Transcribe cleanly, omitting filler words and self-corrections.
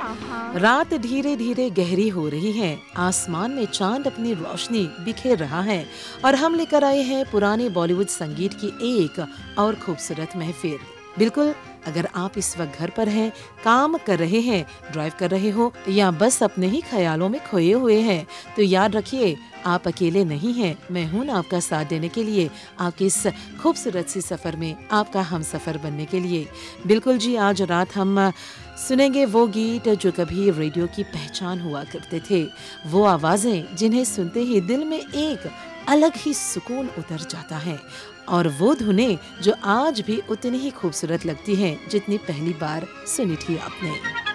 हाँ। रात धीरे धीरे गहरी हो रही है, आसमान में चांद अपनी रोशनी बिखेर रहा है और हम लेकर आए हैं पुराने बॉलीवुड संगीत की एक और खूबसूरत महफिल। बिल्कुल, अगर आप इस वक्त घर पर हैं, काम कर रहे हैं, ड्राइव कर रहे हो या बस अपने ही ख्यालों में खोए हुए हैं, तो याद रखिए आप अकेले नहीं हैं। मैं हूं ना आपका साथ देने के लिए, आपके इस खूबसूरत सी सफर में आपका हम सफर बनने के लिए। बिल्कुल जी, आज रात हम सुनेंगे वो गीत जो कभी रेडियो की पहचान हुआ करते थे, वो आवाजें जिन्हें सुनते ही दिल में एक अलग ही सुकून उतर जाता है, और वो धुनें जो आज भी उतनी ही खूबसूरत लगती हैं जितनी पहली बार सुनी थी आपने।